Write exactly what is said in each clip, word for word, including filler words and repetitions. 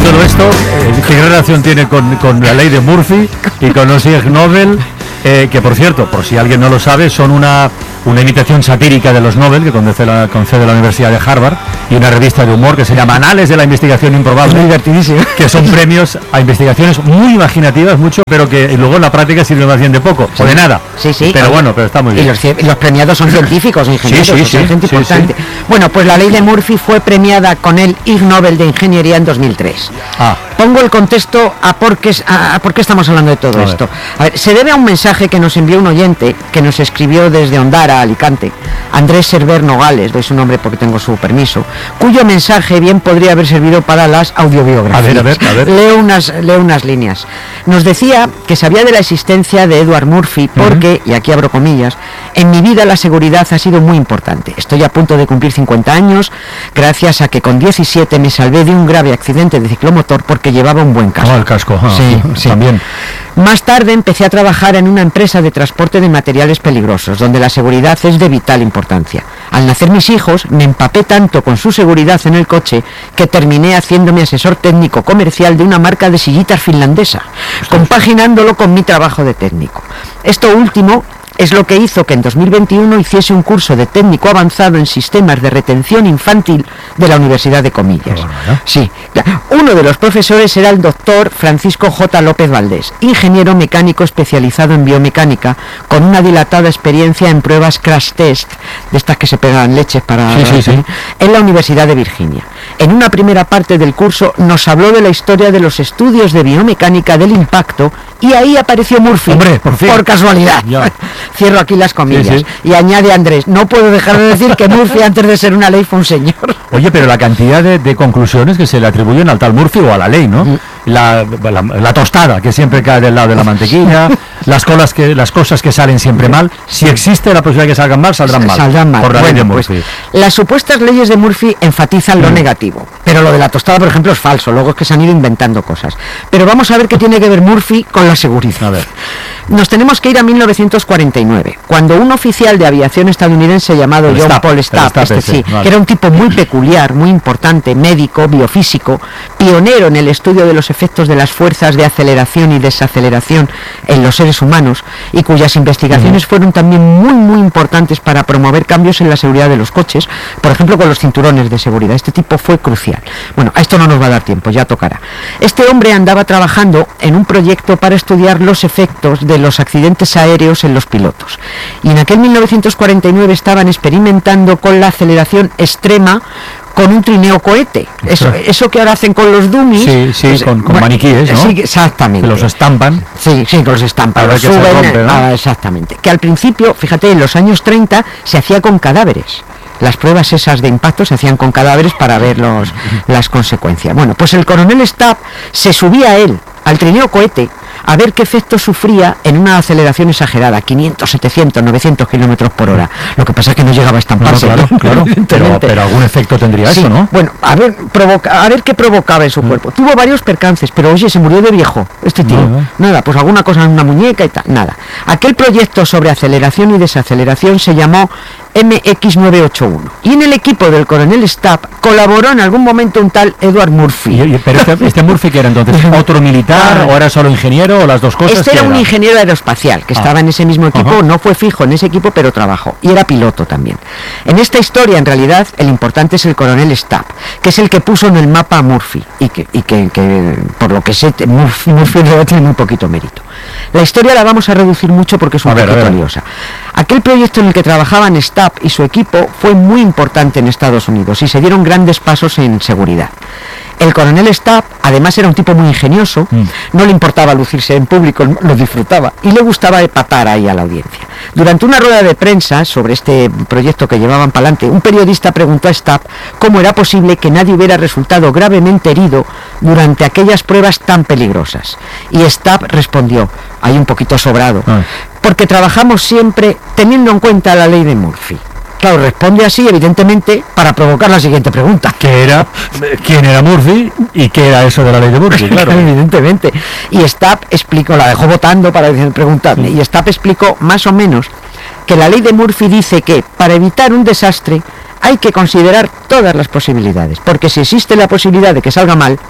todo esto, eh, ¿qué relación tiene con, con la ley de Murphy y con los Ig Nobel? Eh, que por cierto, por si alguien no lo sabe, son una, una imitación satírica de los Nobel que concede la, concede la Universidad de Harvard, y una revista de humor que se llama Anales de la Investigación Improbable, divertidísimo, que son premios a investigaciones muy imaginativas, mucho, pero que luego en la práctica sirven más bien de poco, sí, o de nada. Sí, sí. Pero bueno, pero está muy bien. Y los, los premiados son científicos, ingenieros, sí, sí, o sea, sí, gente sí, importante. Sí. Bueno, pues la ley de Murphy fue premiada con el Ig Nobel de Ingeniería en dos mil tres. Ah. Pongo el contexto a por qué, a, a por qué estamos hablando de todo a esto. A ver, se debe a un mensaje que nos envió un oyente que nos escribió desde Ondara, Alicante, Andrés Server Nogales, doy su nombre porque tengo su permiso, cuyo mensaje bien podría haber servido para las audiobiografías. A ver, a ver, a ver. Leo unas, leo unas líneas. Nos decía que sabía de la existencia de Edward Murphy porque, uh-huh. y aquí abro comillas, en mi vida la seguridad ha sido muy importante. Estoy a punto de cumplir cincuenta años, gracias a que con diecisiete me salvé de un grave accidente de ciclomotor porque llevaba un buen casco. Oh, el casco, ah, sí, sí. También. Más tarde empecé a trabajar en una empresa de transporte de materiales peligrosos, donde la seguridad es de vital importancia. Al nacer mis hijos, me empapé tanto con su seguridad en el coche que terminé haciéndome asesor técnico comercial de una marca de sillitas finlandesa, compaginándolo con mi trabajo de técnico. Esto último es lo que hizo que en dos mil veintiuno hiciese un curso de técnico avanzado en sistemas de retención infantil de la Universidad de Comillas. Bueno. Sí, uno de los profesores era el doctor Francisco J. López Valdés, ingeniero mecánico especializado en biomecánica, con una dilatada experiencia en pruebas crash test, de estas que se pegan leches para... Sí, sí, sí. en la Universidad de Virginia. En una primera parte del curso nos habló de la historia de los estudios de biomecánica del impacto, y ahí apareció Murphy. Hombre, por fin. Por casualidad. Ya. Cierro aquí las comillas. Sí, sí. Y añade Andrés, no puedo dejar de decir que Murphy antes de ser una ley fue un señor. Oye, pero la cantidad de, de conclusiones que se le atribuyen al tal Murphy o a la ley, ¿no? Mm. La, la, la tostada que siempre cae del lado de la mantequilla, las, colas que, las cosas que salen siempre mal. Si existe la posibilidad de que salgan mal, saldrán mal. Saldrán mal. Por la bueno, ley de Murphy. Pues, las supuestas leyes de Murphy enfatizan lo mm. negativo. Pero lo de la tostada, por ejemplo, es falso. Luego es que se han ido inventando cosas. Pero vamos a ver qué tiene que ver Murphy con la seguridad. A ver. Nos tenemos que ir a mil novecientos cuarenta y nueve, cuando un oficial de aviación estadounidense llamado el John Stapp, Paul Stapp, Stapp este, ese, sí, vale. que era un tipo muy peculiar, muy importante, médico, biofísico, pionero en el estudio de los efectos de las fuerzas de aceleración y desaceleración en los seres humanos, y cuyas investigaciones uh-huh. fueron también muy, muy importantes para promover cambios en la seguridad de los coches, por ejemplo con los cinturones de seguridad. Este tipo fue crucial. Bueno, a esto no nos va a dar tiempo, ya tocará. Este hombre andaba trabajando en un proyecto para estudiar los efectos de los accidentes aéreos en los pilotos, y en aquel mil novecientos cuarenta y nueve estaban experimentando con la aceleración extrema con un trineo cohete, eso, eso que ahora hacen con los dummies. Sí, sí, pues, con, con bueno, maniquíes, ¿no? Sí, exactamente. Que los estampan. Sí, sí, que los estampan, los suben, rompe, ¿no? ah, exactamente. Que al principio, fíjate, en los años treinta se hacía con cadáveres. Las pruebas esas de impacto se hacían con cadáveres para ver los, las consecuencias. Bueno, pues el coronel Stapp se subía a él, al trineo cohete, a ver qué efecto sufría en una aceleración exagerada, quinientos, setecientos, novecientos kilómetros por hora. Lo que pasa es que no llegaba a estamparse. No, claro, claro. pero, pero algún efecto tendría sí, eso, ¿no? Bueno, a ver, provoca, a ver qué provocaba en su mm. cuerpo. Tuvo varios percances, pero oye, se murió de viejo este tío. No, no. Nada, pues alguna cosa en una muñeca y tal, nada. Aquel proyecto sobre aceleración y desaceleración se llamó M X novecientos ochenta y uno. Y en el equipo del coronel Stapp colaboró en algún momento un tal Edward Murphy. ¿Y, pero este, este Murphy que era entonces otro militar ah, o era solo ingeniero o las dos cosas? Este era, era un ingeniero aeroespacial que ah. estaba en ese mismo equipo, uh-huh. no fue fijo en ese equipo, pero trabajó. Y era piloto también. En esta historia, en realidad, el importante es el coronel Stapp, que es el que puso en el mapa a Murphy. Y que, y que, que por lo que sé, Murphy, Murphy en realidad tiene muy poquito mérito. La historia la vamos a reducir mucho porque es un a poquito ver, liosa. Aquel proyecto en el que trabajaban Stapp y su equipo fue muy importante en Estados Unidos y se dieron grandes pasos en seguridad. El coronel Stapp, además, era un tipo muy ingenioso, mm. no le importaba lucirse en público, lo disfrutaba y le gustaba epatar ahí a la audiencia. Durante una rueda de prensa sobre este proyecto que llevaban para adelante, un periodista preguntó a Stapp cómo era posible que nadie hubiera resultado gravemente herido durante aquellas pruebas tan peligrosas. Y Stapp respondió, ahí un poquito sobrado, ah. porque trabajamos siempre teniendo en cuenta la ley de Murphy. Claro, responde así, evidentemente, para provocar la siguiente pregunta. ¿Qué era? ¿Quién era Murphy? ¿Y qué era eso de la ley de Murphy? Claro, evidentemente. Y Stapp explicó, la dejó votando para preguntarme, y Stapp explicó más o menos que la ley de Murphy dice que para evitar un desastre hay que considerar todas las posibilidades, porque si existe la posibilidad de que salga mal,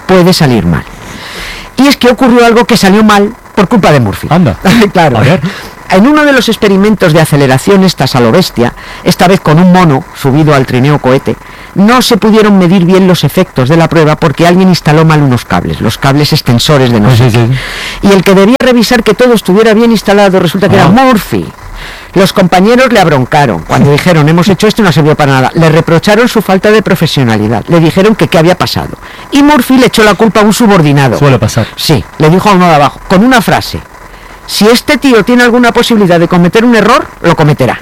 puede salir mal. Y es que ocurrió algo que salió mal por culpa de Murphy. Anda. Claro. A ver. En uno de los experimentos de aceleración estas a lo bestia, esta vez con un mono subido al trineo cohete, no se pudieron medir bien los efectos de la prueba porque alguien instaló mal unos cables, los cables extensores de no sé Sí, qué. sí. Y el que debía revisar que todo estuviera bien instalado resulta que Ah. era Murphy. Los compañeros le abroncaron cuando dijeron hemos hecho esto y no sirvió para nada. Le reprocharon su falta de profesionalidad. Le dijeron que qué había pasado. Y Murphy le echó la culpa a un subordinado. Suele pasar. Sí, le dijo a uno de abajo, con una frase: si este tío tiene alguna posibilidad de cometer un error, lo cometerá.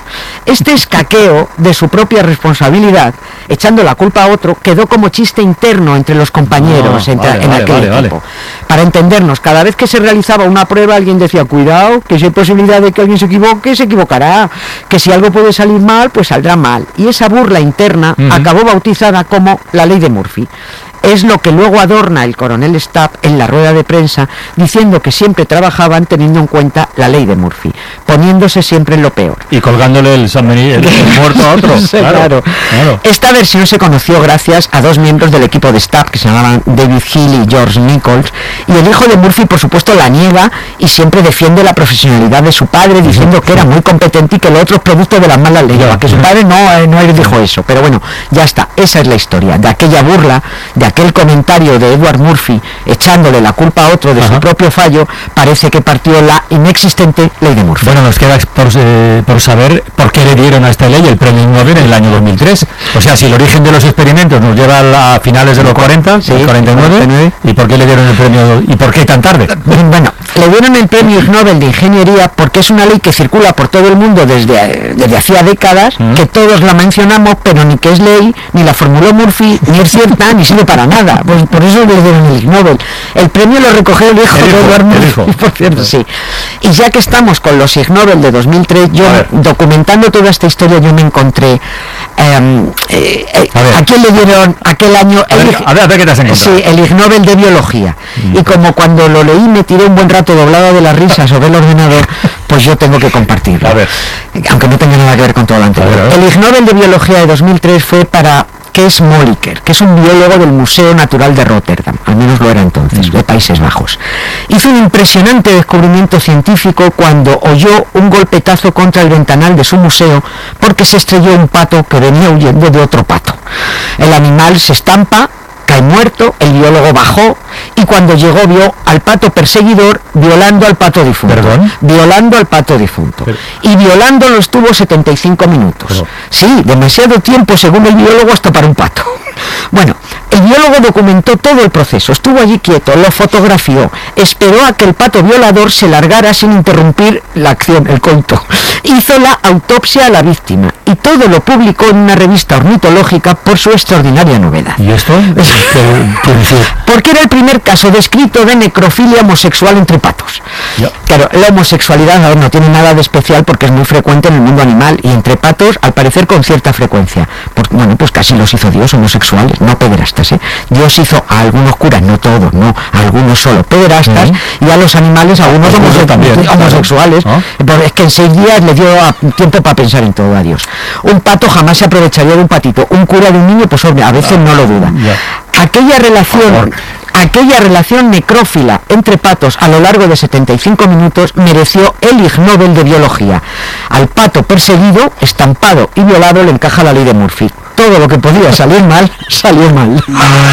Este escaqueo de su propia responsabilidad, echando la culpa a otro, quedó como chiste interno entre los compañeros Ah, entre- vale, en vale, aquel vale, equipo. vale. Para entendernos, cada vez que se realizaba una prueba, alguien decía, cuidado, que si hay posibilidad de que alguien se equivoque, se equivocará. Que si algo puede salir mal, pues saldrá mal. Y esa burla interna Ujú. acabó bautizada como la ley de Murphy. Es lo que luego adorna el coronel Stapp en la rueda de prensa, diciendo que siempre trabajaban teniendo en cuenta la ley de Murphy, poniéndose siempre en lo peor. Y colgándole el, San Beni- el, el muerto a otro. Sí, claro, claro. claro. Esta versión se conoció gracias a dos miembros del equipo de Stapp que se llamaban David Hill y George Nichols, y el hijo de Murphy por supuesto la niega y siempre defiende la profesionalidad de su padre, diciendo que era muy competente y que lo otro es producto de las malas leyes, Ya. que su padre no, eh, no dijo eso. Pero bueno, ya está, esa es la historia de aquella burla, de aquel comentario de Edward Murphy echándole la culpa a otro de Ajá. su propio fallo. Parece que partió la inexistente ley de Murphy. Bueno, nos queda por, eh, por saber por qué le dieron a esta ley el premio Nobel en el año dos mil tres. O sea, si el origen de los experimentos nos lleva a, la- a finales de los cuarenta, Sí, el cuarenta y nueve, cuarenta y nueve. ¿y por qué le dieron el premio y por qué tan tarde? Bueno, le dieron el premio Ig Nobel de Ingeniería porque es una ley que circula por todo el mundo desde, eh, desde hacía décadas, Mm. que todos la mencionamos, pero ni que es ley, ni la formuló Murphy, ni es cierta, ni sirve para nada. Pues por eso le dieron el Ig Nobel. El premio lo recogió el hijo El de hijo, Edward el Murphy, hijo. por cierto, sí. Y ya que estamos con los Ig Nobel de dos mil tres, yo A ver. documentando toda esta historia yo me encontré em, eh, eh, A ver. a quién le dieron aquel año A el ver, Ig- a ver, a ver qué te has encontrado. Sí, el Ig Nobel de Biología. Y como cuando lo leí me tiré un buen rato doblado de la risa sobre el ordenador, pues yo tengo que compartirlo. A ver. Aunque no tenga nada que ver con todo lo anterior. A ver, a ver. El Ig Nobel de Biología de dos mil tres fue para Kees Moliker, que es un biólogo del Museo Natural de Rotterdam, al menos lo era entonces, de Países Bajos. Hizo un impresionante descubrimiento científico cuando oyó un golpetazo contra el ventanal de su museo porque se estrelló un pato que venía huyendo de otro pato. El animal se estampa, cae muerto, el biólogo bajó y cuando llegó vio al pato perseguidor violando al pato difunto. ¿Perdón? Violando al pato difunto. Pero- Y violándolo estuvo setenta y cinco minutos. Pero- Sí, demasiado tiempo según el biólogo hasta para un pato. Bueno, el biólogo documentó todo el proceso, estuvo allí quieto, lo fotografió, esperó a que el pato violador se largara sin interrumpir la acción, el coito. Hizo la autopsia a la víctima y todo lo publicó en una revista ornitológica por su extraordinaria novedad. ¿Y esto? ¿Qué quiere decir? Porque era el primer caso descrito de necrofilia homosexual entre patos. Ya. Claro, la homosexualidad, a ver, no tiene nada de especial porque es muy frecuente en el mundo animal y entre patos, al parecer, con cierta frecuencia. Porque, bueno, pues casi los hizo Dios homosexuales, no pederastas, ¿eh? Dios hizo a algunos curas, no todos, no, a algunos solo pederastas, Ujú. y a los animales, a algunos Algunos homose- también, claro. homosexuales. ¿Ah? Pero es que en seis días le dio a- tiempo para pensar en todo, a Dios. Un pato jamás se aprovecharía de un patito. Un cura de un niño, pues hombre, a veces no lo duda. Ya. Aquella relación, aquella relación necrófila entre patos a lo largo de setenta y cinco minutos mereció el Ig Nobel de Biología. Al pato perseguido, estampado y violado le encaja la ley de Murphy. Todo lo que podía salir mal, salió mal.